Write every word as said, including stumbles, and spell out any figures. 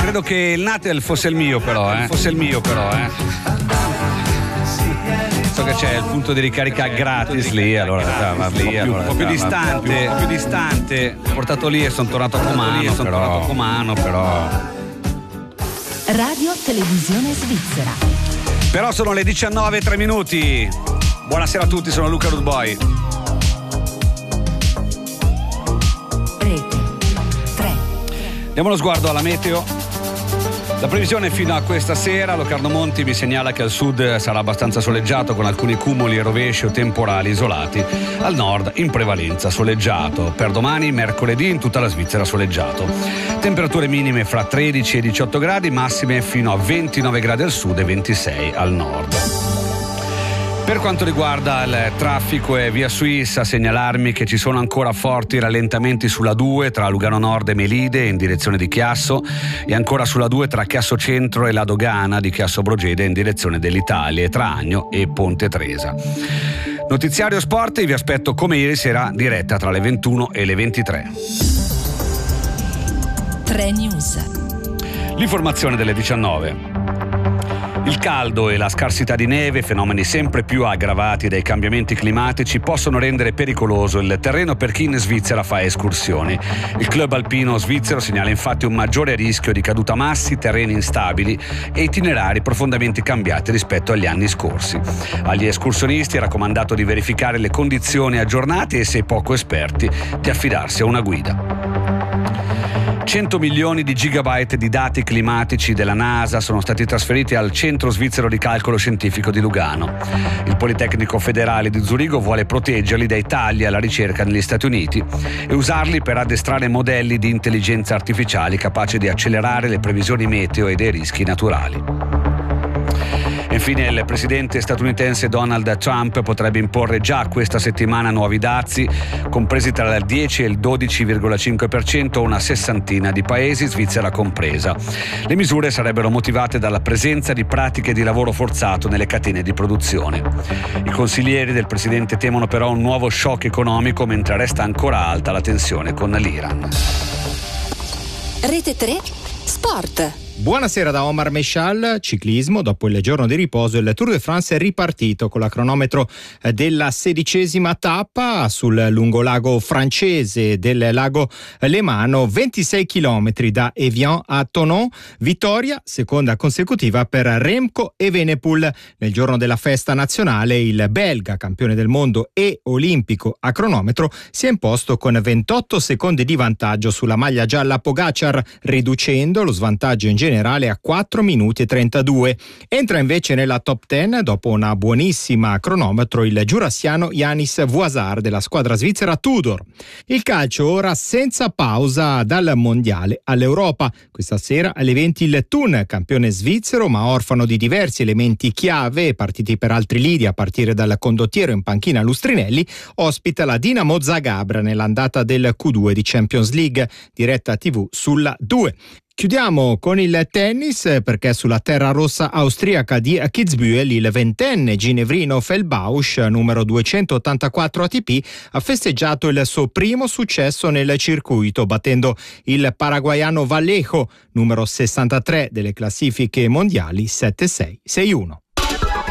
credo che il Natel fosse il mio però, eh. Fosse il mio però, eh. So che c'è il punto di ricarica gratis lì, allora va lì, un po' più distante, un po' più distante. Ho portato lì e sono tornato a Comano, sono tornato a Comano, però. Radio Televisione Svizzera. Però sono le diciannove e tre minuti. Buonasera a tutti, sono Luca Rudboy. Rete tre. Diamo uno sguardo alla meteo. La previsione fino a questa sera, Locarno Monti mi segnala che al sud sarà abbastanza soleggiato con alcuni cumuli e rovesci o temporali isolati. Al nord in prevalenza soleggiato. Per domani, mercoledì, in tutta la Svizzera soleggiato. Temperature minime fra tredici e diciotto gradi, massime fino a ventinove gradi al sud e ventisei al nord. Per quanto riguarda il traffico e via Suisse, a segnalarmi che ci sono ancora forti rallentamenti sulla due tra Lugano Nord e Melide in direzione di Chiasso e ancora sulla due tra Chiasso Centro e la dogana di Chiasso Brogede in direzione dell'Italia e tra Agno e Ponte Tresa. Notiziario Sport, vi aspetto come ieri sera diretta tra le ventuno e le ventitré. tre News. L'informazione delle diciannove. Il caldo e la scarsità di neve, fenomeni sempre più aggravati dai cambiamenti climatici, possono rendere pericoloso il terreno per chi in Svizzera fa escursioni. Il club alpino svizzero segnala infatti un maggiore rischio di caduta massi, terreni instabili e itinerari profondamente cambiati rispetto agli anni scorsi. Agli escursionisti è raccomandato di verificare le condizioni aggiornate e, se poco esperti, di affidarsi a una guida. cento milioni di gigabyte di dati climatici della NASA sono stati trasferiti al Centro Svizzero di Calcolo Scientifico di Lugano. Il Politecnico Federale di Zurigo vuole proteggerli dai tagli alla ricerca negli Stati Uniti e usarli per addestrare modelli di intelligenza artificiali capaci di accelerare le previsioni meteo e dei rischi naturali. Infine, il presidente statunitense Donald Trump potrebbe imporre già questa settimana nuovi dazi, compresi tra il dieci e il dodici virgola cinque per cento a una sessantina di paesi, Svizzera compresa. Le misure sarebbero motivate dalla presenza di pratiche di lavoro forzato nelle catene di produzione. I consiglieri del presidente temono però un nuovo shock economico, mentre resta ancora alta la tensione con l'Iran. Rete tre Sport. Buonasera da Omar Meshal. Ciclismo, dopo il giorno di riposo il Tour de France è ripartito con la cronometro della sedicesima tappa sul lungolago francese del lago Lemano, ventisei chilometri da Evian a Thonon, vittoria seconda consecutiva per Remco Evenepoel. Nel giorno della festa nazionale il belga, campione del mondo e olimpico a cronometro, si è imposto con ventotto secondi di vantaggio sulla maglia gialla Pogacar, riducendo lo svantaggio in generale a quattro minuti e trentadue. Entra invece nella top dieci dopo una buonissima cronometro il giurassiano Yanis Voisard della squadra svizzera Tudor. Il calcio ora senza pausa dal mondiale all'Europa. Questa sera alle venti il Thun, campione svizzero ma orfano di diversi elementi chiave partiti per altri lidi a partire dal condottiero in panchina Lustrinelli, ospita la Dinamo Zagabria nell'andata del Q due di Champions League, diretta tivù sulla due. Chiudiamo con il tennis, perché sulla terra rossa austriaca di Kitzbühel il ventenne ginevrino Feldbausch, numero duecentottantaquattro A T P, ha festeggiato il suo primo successo nel circuito, battendo il paraguaiano Vallejo, numero sessantatré delle classifiche mondiali, sette sei sei uno.